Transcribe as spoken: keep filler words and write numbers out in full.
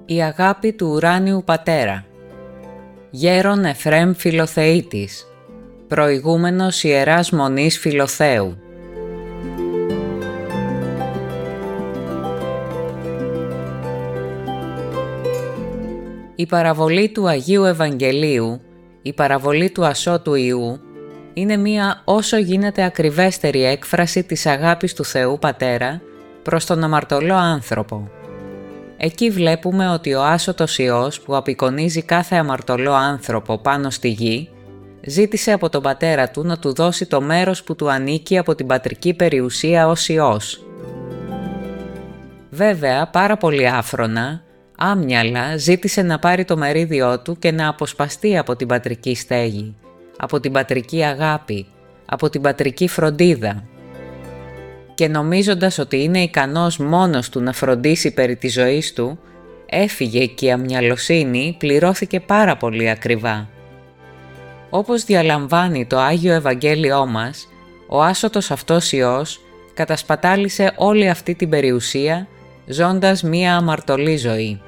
Η αγάπη του ουράνιου πατέρα. Γέρον Εφραίμ Φιλοθεήτης, προηγούμενος Ιεράς Μονής Φιλοθέου. Η παραβολή του Αγίου Ευαγγελίου, η παραβολή του Ασώτου Ιού, είναι μία όσο γίνεται ακριβέστερη έκφραση της αγάπης του Θεού Πατέρα προς τον αμαρτωλό άνθρωπο. Εκεί βλέπουμε ότι ο άσωτος Υιός που απεικονίζει κάθε αμαρτωλό άνθρωπο πάνω στη γη, ζήτησε από τον Πατέρα του να του δώσει το μέρος που του ανήκει από την πατρική περιουσία ως Υιός. Βέβαια, πάρα πολύ άφρονα, άμυαλα ζήτησε να πάρει το μερίδιό του και να αποσπαστεί από την πατρική στέγη, από την πατρική αγάπη, από την πατρική φροντίδα. Και νομίζοντας ότι είναι ικανός μόνος του να φροντίσει περί της ζωής του, έφυγε και η αμυαλοσύνη πληρώθηκε πάρα πολύ ακριβά. Όπως διαλαμβάνει το Άγιο Ευαγγέλιό μας, ο άσωτος αυτός Υιός κατασπατάλησε όλη αυτή την περιουσία ζώντας μία αμαρτωλή ζωή.